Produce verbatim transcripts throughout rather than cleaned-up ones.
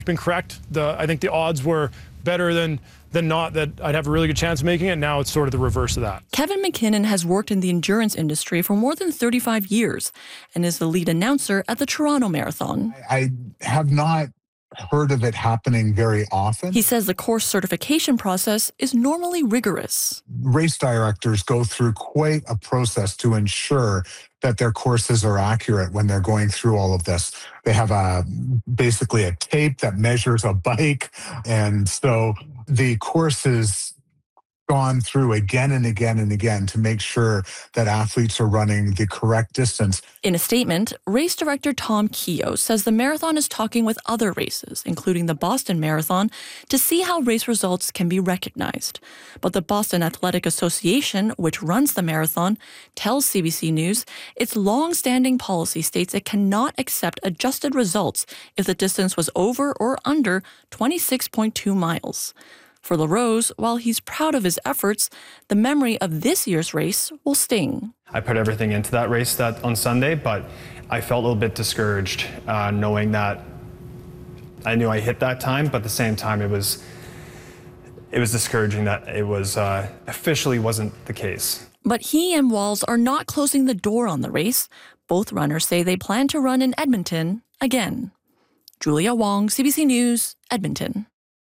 Been correct. The, I think the odds were better than than not that I'd have a really good chance of making it. Now it's sort of the reverse of that. Kevin McKinnon has worked in the endurance industry for more than thirty-five years and is the lead announcer at the Toronto Marathon. I have not heard of it happening very often. He says the course certification process is normally rigorous. Race directors go through quite a process to ensure that their courses are accurate when they're going through all of this. They have a basically a tape that measures a bike, and so the course is gone through again and again and again to make sure that athletes are running the correct distance. In a statement, race director Tom Keogh says the marathon is talking with other races, including the Boston Marathon, to see how race results can be recognized. But the Boston Athletic Association, which runs the marathon, tells C B C News its long-standing policy states it cannot accept adjusted results if the distance was over or under twenty-six point two miles. For LaRose, while he's proud of his efforts, the memory of this year's race will sting. I put everything into that race that on Sunday, but I felt a little bit discouraged uh, knowing that I knew I hit that time, but at the same time it was it was discouraging that it was uh, officially wasn't the case. But he and Walls are not closing the door on the race. Both runners say they plan to run in Edmonton again. Julia Wong, C B C News, Edmonton.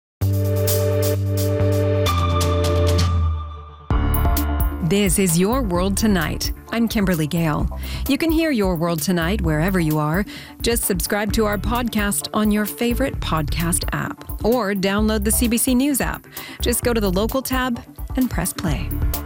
This is Your World Tonight. I'm Kimberly Gale. You can hear Your World Tonight wherever you are. Just subscribe to our podcast on your favorite podcast app or download the C B C News app. Just go to the local tab and press play.